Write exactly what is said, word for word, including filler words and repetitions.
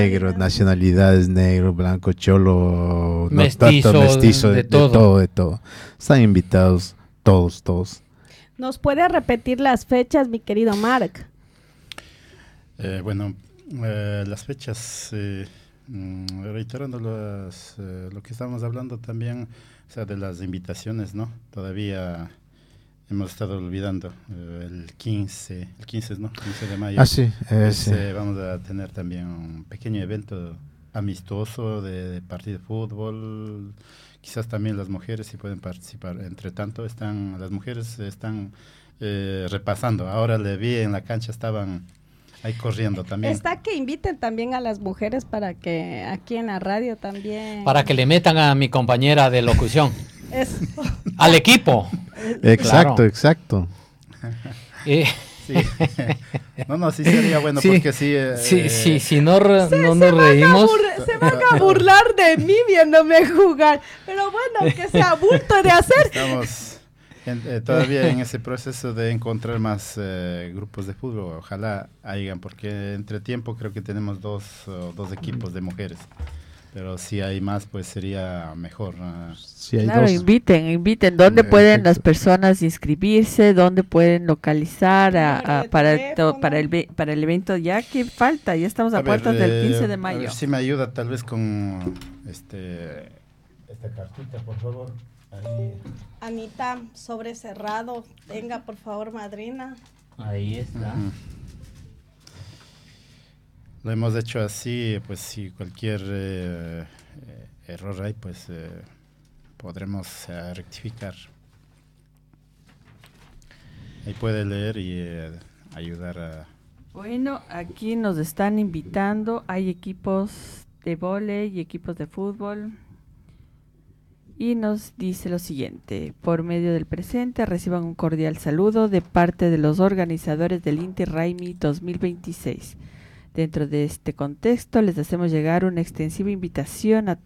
Negro, nacionalidades, negro, blanco, cholo, no Mestizo, tanto, mestizo, de, de de todo. todo, de todo. Están invitados todos, todos. ¿Nos puede repetir las fechas, mi querido Mark? Eh, bueno, eh, las fechas, eh, mm, reiterando las, eh, lo que estábamos hablando también, o sea, de las invitaciones, ¿no? Todavía hemos estado olvidando eh, el quince, el quince, ¿no? quince de mayo. Ah, sí, eh, Pues, sí. eh, vamos a tener también un pequeño evento amistoso de, de partido de fútbol. Quizás también las mujeres si pueden participar. Entre tanto, están las mujeres están eh, repasando. Ahora le vi en la cancha, estaban ahí corriendo también. Está que inviten también a las mujeres para que aquí en la radio también... Para que le metan a mi compañera de locución. Eso. Al equipo. Exacto, Claro. exacto. Eh, Sí. No, no, sí sería bueno sí, porque sí. Eh, sí, sí, si no, re- Se- no se nos van a reímos. burla- se van a burlar de mí viéndome jugar. Pero bueno, que sea bulto de hacer. Estamos en- eh, todavía en ese proceso de encontrar más eh, grupos de fútbol. Ojalá hayan, porque entre tiempo creo que tenemos dos, o dos equipos de mujeres. Pero si hay más, pues sería mejor. ah. Sí, hay Claro, dos. inviten, inviten. ¿Dónde Eh, pueden perfecto. las personas inscribirse? ¿Dónde pueden localizar a- Número a- de para, el, teléfono. to- para, el, ve- para el evento? Ya que falta, ya estamos a, A ver, puertas del eh, quince de a mayo. ver si me ayuda tal vez con este esta cartita, por favor. Ahí. Anita, sobre cerrado. Venga, por favor, madrina. Ahí está. Ujú. Lo hemos hecho así, pues si cualquier eh, eh, error hay, pues eh, podremos eh, rectificar. Ahí puede leer y eh, ayudar a... Bueno, aquí nos están invitando. Hay equipos de vóley y equipos de fútbol. Y nos dice lo siguiente: por medio del presente reciban un cordial saludo de parte de los organizadores del Inti Raymi dos mil veintiséis. Dentro de este contexto les hacemos llegar una extensiva invitación a